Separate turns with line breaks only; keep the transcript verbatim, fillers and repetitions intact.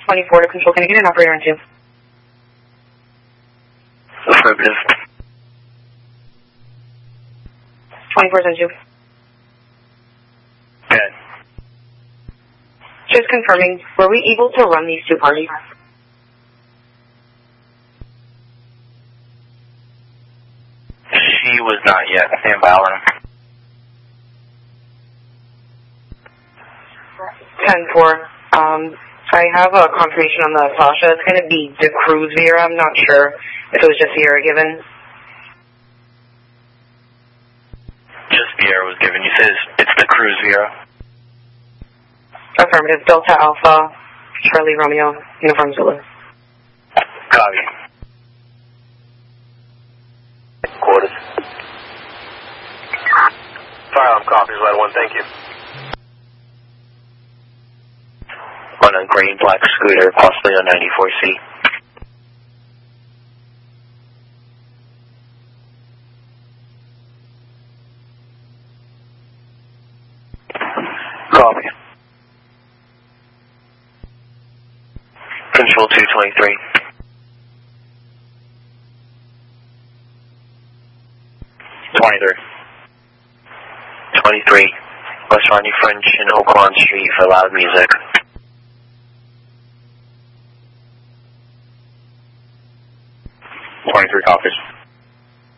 twenty-four to control. Can I get an operator on two?
Affirmative.
twenty-four is on two.
Good.
Just confirming, were we able to run these two parties?
She was not yet. Stand by on him.
ten four. Um, I have a confirmation on the Sasha. It's going to be the Cruise Vera. I'm not sure if it was just Vera given.
Just Vera was given. You said it's, it's the Cruise Vera.
Affirmative. Delta Alpha, Charlie Romeo, Uniform Zulu.
Copy.
Quarters. Firearm copies, Red one, thank you.
On a green black scooter, possibly on ninety-four C. Copy. Control two twenty-three. twenty-three. twenty-three. West Ronnie French and Oakland Street for loud music. twenty-three copies.